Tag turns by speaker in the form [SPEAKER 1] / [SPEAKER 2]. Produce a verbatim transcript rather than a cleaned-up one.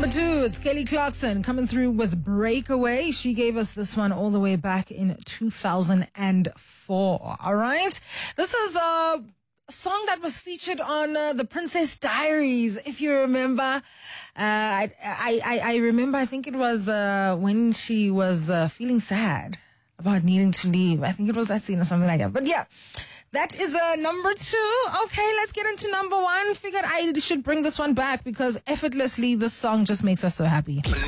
[SPEAKER 1] number two, it's Kelly Clarkson coming through with Breakaway. She gave us this one all the way back in two thousand four. All right. This is a song that was featured on uh, The Princess Diaries, if you remember. Uh, I, I, I remember, I think it was uh, when she was uh, feeling sad about needing to leave. I think it was that scene or something like that. But yeah, that is uh, number two. Okay, let's get into number one. Figured I should bring this one back because effortlessly this song just makes us so happy.